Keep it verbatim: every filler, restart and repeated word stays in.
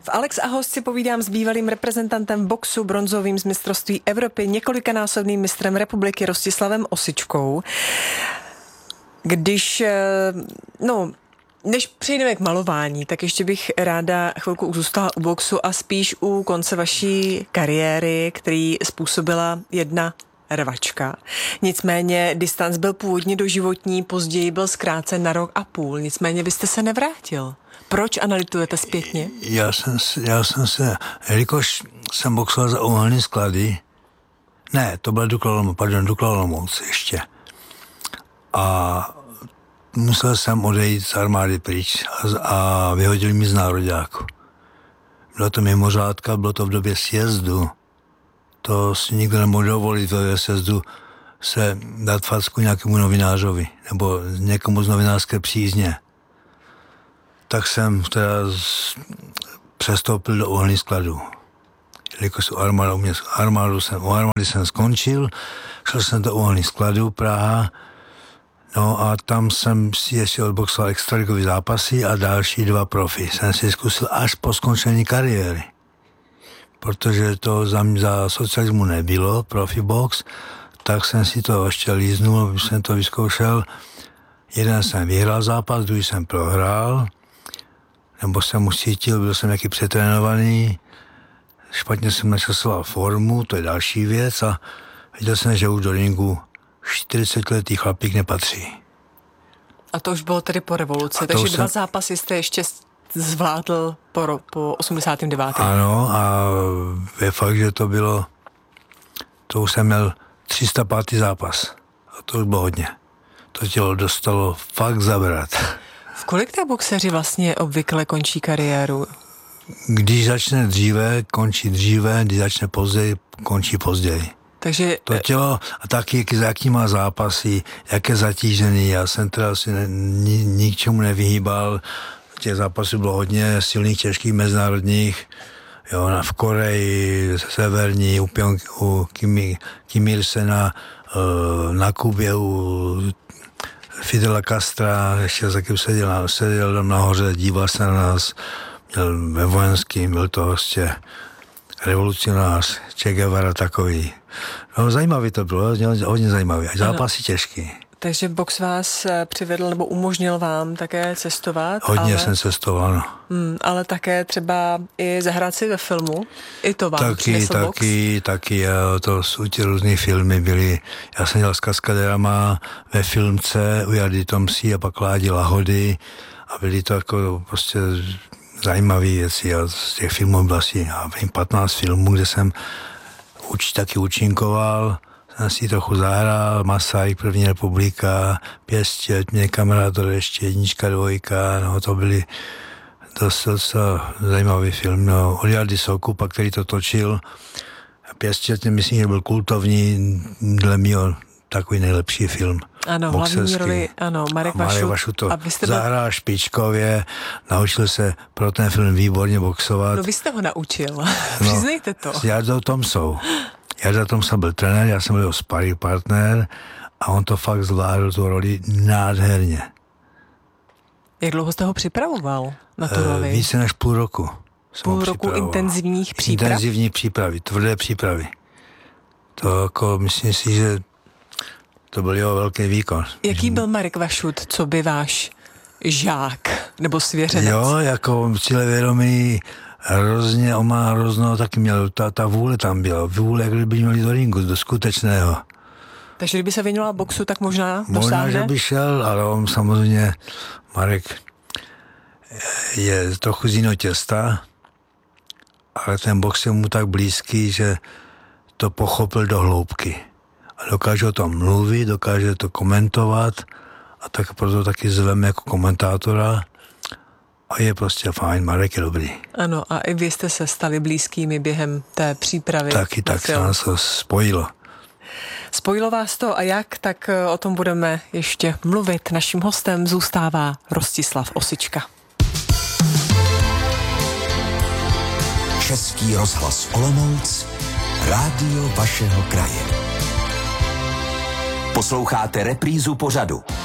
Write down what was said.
V Alex a host si povídám s bývalým reprezentantem boxu, bronzovým z mistrovství Evropy, několikanásobným mistrem republiky Rostislavem Osičkou. Když, no, než přejdeme k malování, tak ještě bych ráda chvilku zůstala u boxu a spíš u konce vaší kariéry, který způsobila jedna rvačka. Nicméně distanc byl původně doživotní, později byl zkrácen na rok a půl. Nicméně vy jste se nevrátil. Proč analyzujete zpětně? Já jsem, já jsem se, jelikož jsem boxoval za uhelný sklady, ne, to byl Dukla Olomouc, pardon, Dukla Olomouc ještě. A musel jsem odejít z armády pryč a, a vyhodili mi z nároďáku. Bylo to mimořádka, bylo to v době sjezdu. To si nikdo nemohl dovolit v době sjezdu se dát facku nějakému novinářovi nebo někomu z novinářské přízně. Tak jsem teda z, přestoupil do uhelných skladů. Jelikož u armádu, mě, armádu jsem, u armády jsem skončil, šel jsem do uhelných skladů Praha, no a tam jsem si ještě odboxoval extraligový zápasy a další dva profi. Jsem si zkusil až po skončení kariéry. Protože to za, za socialismu nebylo, profi box, tak jsem si to ještě líznul, jsem to vyzkoušel. Jeden jsem vyhrál zápas, druhý jsem prohrál, nebo jsem už cítil, byl jsem nějaký přetrénovaný, špatně jsem načasoval formu, to je další věc a viděl jsem, že už do ringu čtyřicetiletý chlapík nepatří. A to už bylo tedy po revoluci, takže dva jsem... zápasy jste ještě zvládl po, po osmdesátém devátém Ano, a je fakt, že to bylo, to už jsem měl tři sta pátý zápas a to už bylo hodně. To tělo dostalo fakt zabrat. V kolik té boxeři vlastně obvykle končí kariéru? Když začne dříve, končí dříve, když začne později, končí později. Takže... To tělo a taky, za jaký má zápasy, jak je zatížený. Já jsem teda si ne, ni, ničemu nevyhýbal. Těch zápasů bylo hodně silných, těžkých, mezinárodních. Jo, v Koreji, severní, u, Pyong, u Kimi, Kim Il-sena, na Kubě, u Fidela Castra, ještě taky seděl, seděl tam nahoře, díval se na nás, měl ve vojenským, byl to prostě revolucionář, Che Guevara takový. No, zajímavý to bylo, hodně zajímavý, a zápasy těžký. Takže box vás přivedl nebo umožnil vám také cestovat? Hodně ale... jsem cestoval, no. Hmm, ale také třeba i zahrát si ve filmu? I to vám taky, přinesl taky, box? Taky, taky, to jsou ti různý filmy byly. Já jsem dělal s kaskaderama ve filmce u Jardy Tomsí a pak Ládi Lahody a byly to jako prostě zajímavé věci a z těch filmů bylo asi, já vím, patnáct filmů, kde jsem uč, taky účinkoval. Jsem si trochu zahrál, Masaryk, První republika, Pěstět, mě kamarátor, ještě jednička, dvojka, no to byly dost, dost zajímavý film, no, od Jardy Soukupa, který to točil. Pěstět, myslím, že byl kultovní, dle mýho takový nejlepší film. Ano, hlavní roli, ano, Marek Vašut. Marek Vašut to byl... zahrál špičkově, naučil se pro ten film výborně boxovat. No vy jste ho naučil, přiznejte to. S Jardou Tomsou. Jarda Tomsa byl trenér, já jsem byl jeho sparring partner a on to fakt zvládl tu roli nádherně. Jak dlouho jste ho připravoval na tu roli? E, více než půl roku. Půl roku intenzivních příprav? Intenzivní přípravy, tvrdé přípravy. To jako, myslím si, že to byl jeho velký výkon. Jaký byl Marek Vašut, co by váš žák nebo svěřenec? Jo, jako cílevědomý, hrozně, on má hrozno, taky měl, ta, ta vůle tam byla, vůle, jak kdyby měli do ringu, do skutečného. Takže kdyby se věnoval boxu, tak možná dosáhne? Možná, že by šel, ale on samozřejmě, Marek, je trochu z jiného těsta, ale ten box je mu tak blízký, že to pochopil do hloubky. A dokáže o tom mluvit, dokáže to komentovat a tak proto taky zveme jako komentátora. A je prostě fajn, Marek je dobrý. Ano, a i vy jste se stali blízkými během té přípravy. Taky tak se nás to spojilo. Spojilo vás to a jak, tak o tom budeme ještě mluvit. Naším hostem zůstává Rostislav Osička. Český rozhlas Olomouc, rádio vašeho kraje. Posloucháte reprízu pořadu